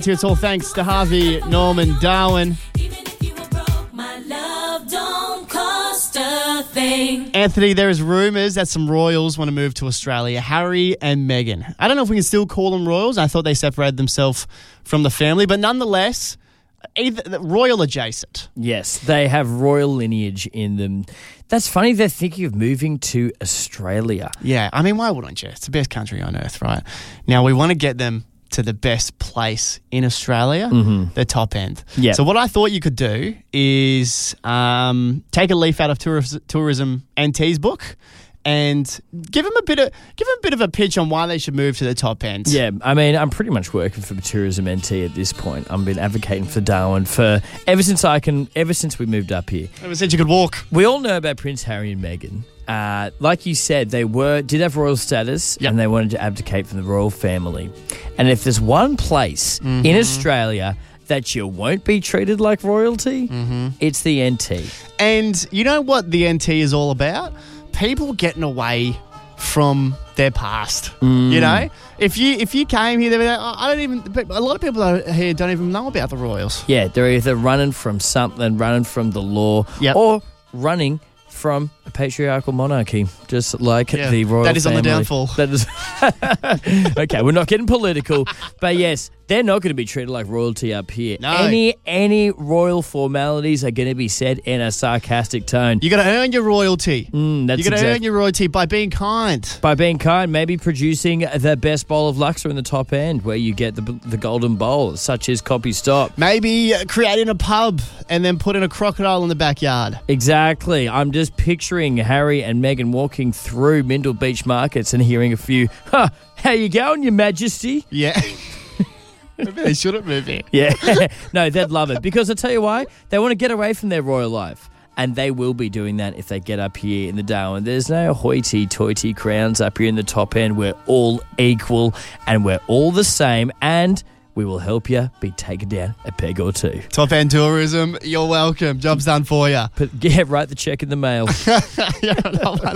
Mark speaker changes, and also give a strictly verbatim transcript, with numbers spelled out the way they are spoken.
Speaker 1: It's all thanks to Harvey Norman Darwin. Anthony, there is rumours that some royals want to move to Australia. Harry and Meghan. I don't know if we can still call them royals. I thought they separated themselves from the family, but nonetheless, either royal adjacent.
Speaker 2: Yes, they have royal lineage in them. That's funny they're thinking of moving to Australia.
Speaker 1: Yeah, I mean, why wouldn't you? It's the best country on earth, right? Now, we want to get them to the best place in Australia, mm-hmm. the top end.
Speaker 2: Yep.
Speaker 1: So what I thought you could do is um, take a leaf out of Touris- Tourism N T's book and give them a bit of give them a bit of a pitch on why they should move to the top end.
Speaker 2: Yeah, I mean, I'm pretty much working for Tourism N T at this point. I've been advocating for Darwin for ever since I can, ever since we moved up here.
Speaker 1: Ever since you could walk.
Speaker 2: We all know about Prince Harry and Meghan. Uh, like you said, they were did have royal status, yep. and they wanted to abdicate from the royal family. And if there's one place mm-hmm. in Australia that you won't be treated like royalty, mm-hmm. it's the N T.
Speaker 1: And you know what the N T is all about? People getting away from their past. Mm. You know, if you if you came here, they'd be like, oh, I don't even. A lot of people here don't even know about the royals.
Speaker 2: Yeah, they're either running from something, running from the law,
Speaker 1: yep.
Speaker 2: or running from a patriarchal monarchy, just like
Speaker 1: yeah,
Speaker 2: the royal
Speaker 1: that is
Speaker 2: family.
Speaker 1: on the downfall.
Speaker 2: That is okay. We're not getting political, but yes, they're not going to be treated like royalty up here.
Speaker 1: No.
Speaker 2: Any any royal formalities are going to be said in a sarcastic tone.
Speaker 1: You got to earn your royalty.
Speaker 2: Mm, that's
Speaker 1: you got to
Speaker 2: exact-
Speaker 1: earn your royalty by being kind.
Speaker 2: By being kind, maybe producing the best bowl of Luxor in the top end, where you get the the golden bowl, such as Copy Stop.
Speaker 1: Maybe creating a pub and then putting a crocodile in the backyard.
Speaker 2: Exactly. I'm just picturing Harry and Meghan walking through Mindle Beach markets and hearing a few, huh, how you going, Your Majesty?
Speaker 1: Yeah. Maybe they shouldn't move here.
Speaker 2: Yeah. No, they'd love it. Because I tell you why, they want to get away from their royal life. And they will be doing that if they get up here in the Darwin. There's no hoity-toity crowns up here in the top end. We're all equal and we're all the same. And we will help you be taken down a peg or two.
Speaker 1: Top End Tourism, you're welcome. Job's done for you.
Speaker 2: But yeah, write the check in the mail.
Speaker 1: Yeah,